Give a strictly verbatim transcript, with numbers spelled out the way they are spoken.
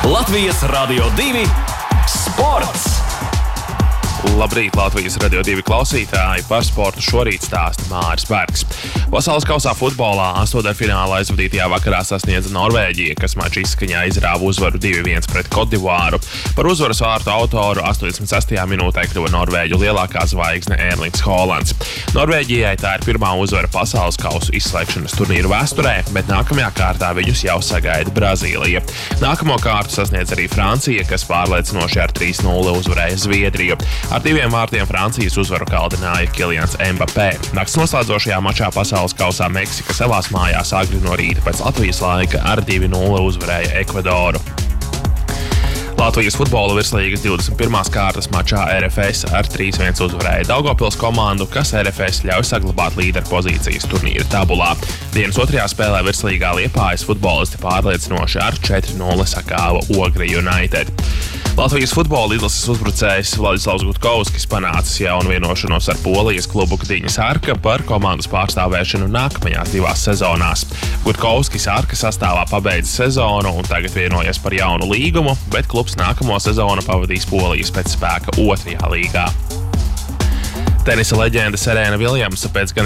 Latvijas Radio divi sports! Labrīt, Latvijas Radio divi klausītāji, par sportu šorīt stāsta Māris Bergs. Pasaules kausā futbolā astoņdaļfināla aizvadītajā vakarā sasniedza Norvēģija, kas mača izskaņā izrāva uzvaru divi viens pret Kodivāru. Par uzvaras vārtu autoru astoņdesmit sestajā minūtē kļuva Norvēģu lielākā zvaigzne Erlings Haalands. Norvēģijai tā ir pirmā uzvara pasaules kausu izslēgšanas turnīru vēsturē, bet nākamajā kārtā viņus jau sagaida Brazīlija. Nākamo kārtu sasniedz arī Francija, kas pārliecinoši ar trīs nulle uzvarēja Zviedriju. Ar diviem vārtiem Francijas uzvaru kaldināja Kilians Mbappé. Nakts noslēdzošajā mačā pasaules kausā Meksika savās mājās agri no rīta pēc Latvijas laika ar divi nulle uzvarēja Ekvadoru. Latvijas futbola virslīgas divdesmit pirmās kārtas mačā R F S ar trīs viens uzvarēja Daugavpils komandu, kas R F S ļauj saglabāt līderu pozīcijas turnīra tabulā. Dienas otrajā spēlē virslīgā Liepājas futbolisti pārliecinoši ar četri nulle sakāva Ogri United. Latvijas futbola izlases uzbrucējs Vladislavs Gutkovskis panācis jaunu vienošanos ar Polijas klubu Gdyņas Arka par komandas pārstāvēšanu nākamajās divās sezonās. Gutkovskis Arka sastāvā pabeidza sezonu un tagad vienojas par jaunu līgumu, bet klubs nākamo sezonu pavadīs Polijas pēc spēka otrajā līgā. Tenisa leģenda Serena Viljamsa pēc gan